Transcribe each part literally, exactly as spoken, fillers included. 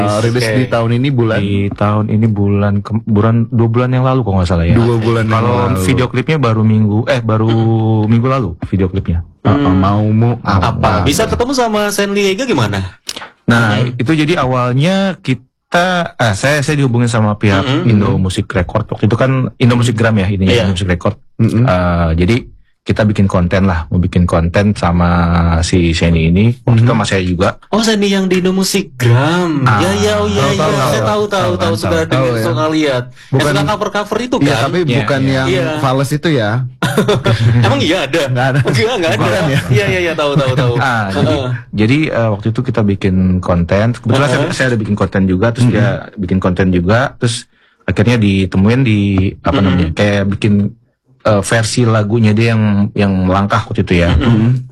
Uh, rilis Oke. di tahun ini bulan Di tahun ini bulan ke- bulan dua bulan yang lalu kalau nggak salah ya. dua bulan yang Kalau lalu. video klipnya baru minggu eh baru minggu lalu video klipnya. Uh, uh, maumu Apa? apa? Bisa ketemu sama Sandy Ega gimana? Nah, itu jadi awalnya kita ah saya saya dihubungin sama pihak Mm-mm. Indo Music Record. Waktu itu kan Indo Music Gram ya ini Iya. Indo Music Record. Mm-mm. Eh, jadi kita bikin konten lah, mau bikin konten sama si Sheni ini. Waktu itu sama saya juga. Oh, Sandy yang di Indo Musik Gram. Ah, ya ya oh ya tahu, ya. tahu, Saya tahu. tahu tahu Tahu, tahu tahu, sudah tahu, dengar ya. suka lihat. Yang Bukan- suka cover cover itu Iya, kan? tapi Iya, bukan iya. yang Iya. Fales itu ya. Emang iya ada? Nggak ada. Enggak, enggak ada. Bukan ya? Iya iya iya tahu tahu tahu. Ah, jadi, Heeh. jadi eh, waktu itu kita bikin konten. Kebetulan saya, Uh-huh. saya ada bikin konten juga, terus dia bikin konten juga, terus akhirnya ditemuin di apa Mm-mm. namanya, kayak bikin eh, versi lagunya dia yang yang langkah waktu itu ya.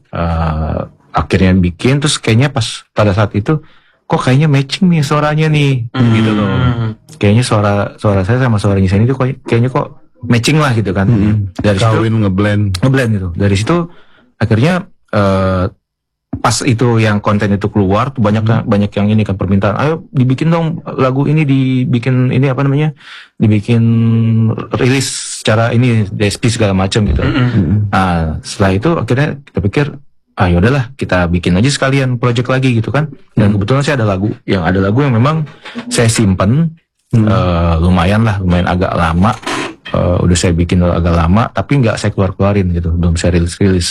Eh, akhirnya bikin, terus kayaknya pas pada saat itu, kok kayaknya matching nih suaranya nih, gitu loh. Kayaknya suara suara saya sama suaranya Seni itu kok- kayaknya kok matching lah gitu kan. Dari situ Kawin ngeblend. ngeblend gitu. Dari situ akhirnya eh, pas itu yang konten itu keluar tuh banyak banyak yang ini kan permintaan, ayo dibikin dong lagu ini, dibikin ini apa namanya, dibikin rilis secara ini D S P segala macam gitu. Nah setelah itu akhirnya kita pikir, ah yaudahlah kita bikin aja sekalian project lagi gitu kan. Dan kebetulan saya ada lagu yang ada lagu yang memang saya simpen eh, lumayan lah, lumayan agak lama. Eh, udah saya bikin agak lama tapi nggak saya keluar keluarin gitu, belum saya rilis rilis.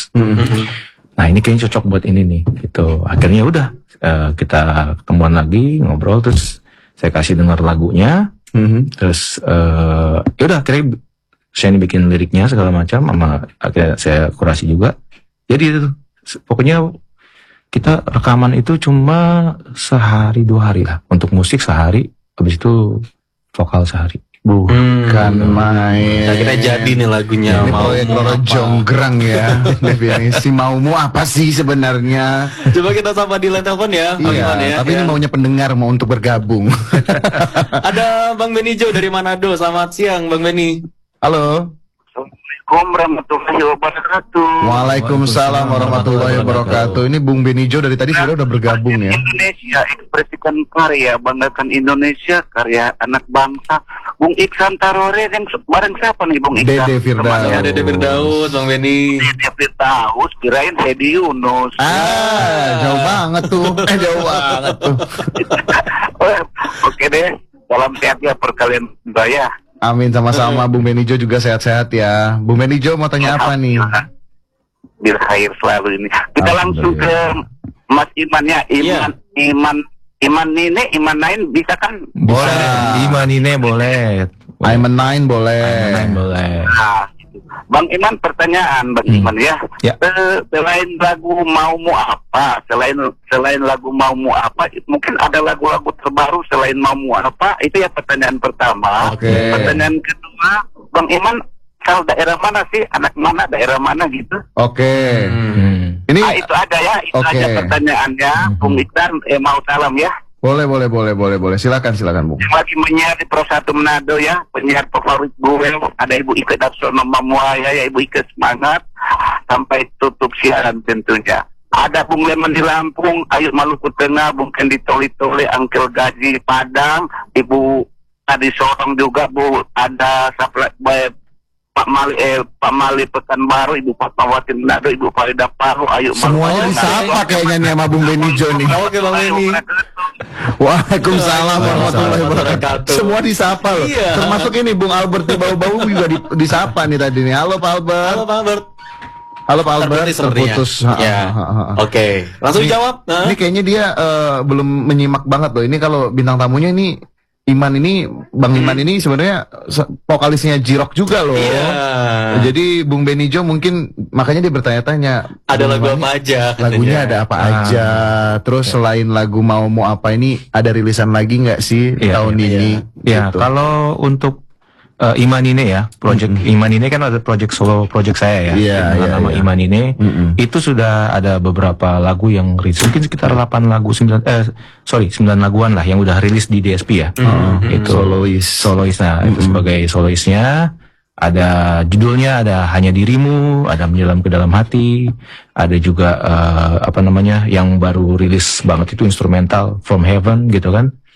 Nah ini kayaknya cocok buat ini nih gitu. Akhirnya udah eh, kita ketemuan lagi ngobrol, terus saya kasih dengar lagunya, Mhm. terus eh yaudah akhirnya saya ini bikin liriknya segala macam, sama akhirnya saya kurasi juga. Jadi itu pokoknya kita rekaman itu cuma sehari dua hari lah, untuk musik sehari, habis itu vokal sehari. Bukan main. Nah, kita jadi nih lagunya. Ini Mau proyek mau Loro apa? Jonggrang ya. Definisi maumu apa sih sebenarnya? Coba kita sapa di line telepon ya, Bang Iya, Iman ya. tapi ini ya. maunya pendengar mau untuk bergabung. Ada Bang Benny Jo dari Manado. Selamat siang, Bang Benny. Halo. Assalamualaikum warahmatullahi wabarakatuh. Waalaikumsalam warahmatullahi wabarakatuh. Ini Bung Benijo dari tadi sudah udah bergabung ya. Indonesia, ekspresikan karya, banggakan Indonesia, karya anak bangsa. Bung Iksan Tarore yang se- bareng siapa nih Bung Iksan? Dede Firdaus. Ya, Dede Firdaus, Bang Benny. Dede Firdaus, kirain Hedi Yunus. Ah, jauh banget tuh. Eh, jauh banget tuh. Oh, Oke deh, salam sehat ya perkalian saya. Amin, sama-sama. Bung Benijo juga sehat-sehat ya. Bung Benijo mau tanya apa nih? Dirhair selalu ini. Kita langsung ke Mas Iman ya. Iman, Iman, Iman ini, Iman lain bisa kan? Boleh, Iman ini boleh. I'm a nine boleh. Iman boleh. Nah, gitu. Bang Iman, pertanyaan Bang Hmm. Iman ya. Ya. Eh, selain lagu Maumu Apa, selain selain lagu Maumu Apa, mungkin ada lagu-lagu terbaru selain Maumu Apa? Itu ya pertanyaan pertama. Oke. Pertanyaan kedua, Bang Iman, asal daerah mana sih? Anak mana? Daerah mana gitu? Oke. Hmm. Ini Ah, itu aja ya, itu Oke. aja pertanyaannya. Bung Iksan, eh, mau salam ya. boleh, boleh, boleh, boleh, boleh. Silakan, silakan, Bung. Yang lagi menyiar di Pro satu Manado ya, penyiar favorit gue, ada Ibu Ike Darsono Mamuaya, ya Ibu Ike semangat, sampai tutup siaran tentunya. Ada Bung Leman di Lampung, Ayu Maluku Tengah, Bung Kendi Toli-Toli, Angkel Gaji Padang, Ibu tadi Sorong juga Bu, ada Sapla, eh, Pak Mali, eh, Pak Mali Pekanbaru, Ibu Fatmawati Manado, Ibu Farida Paru, Ayu Semuanya Maluku Tengah. disapa kayaknya nih sama Bung Benijo nih. Oke, Bang Benny. Waalaikumsalam warahmatullahi wabarakatuh. Semua disapa loh. Iya. Termasuk ini Bung Albert di bau-bau juga di- disapa nih tadi nih. Halo Pak Albert. Halo, Pak Albert. Halo Pak Albert. Terputus sepertinya. Terputus. Ha, Ya. ha, ha, ha. Oke, langsung Ini- dijawab. Hah? Ini kayaknya dia eh, belum menyimak banget loh. Ini kalau bintang tamunya ini Iman ini, Bang Iman ini sebenarnya se- vokalisnya J-Rock juga loh. Iya. Jadi Bung Benijo mungkin makanya dia bertanya-tanya. Ada Bung lagu Iman apa ini aja? Lagunya katanya. ada apa Ah. aja. Terus selain lagu Mau Mau Apa ini ada rilisan lagi nggak sih Iya, tahun iya, ini? Ya, Gitu. kalau untuk eh, Iman ini ya, project Iman ini kan ada project solo project saya ya, Iya, dengan iya, nama iya. Iman ini. Mm-mm. Itu sudah ada beberapa lagu yang rilis, mungkin sekitar delapan lagu, sembilan eh sorry sembilan laguan lah yang udah rilis di D S P ya. Itu Solois. solois. Nah, itu sebagai soloisnya. Ada judulnya, ada Hanya Dirimu, ada Menyelam ke Dalam Hati, ada juga eh, apa namanya yang baru rilis banget itu instrumental From Heaven gitu kan.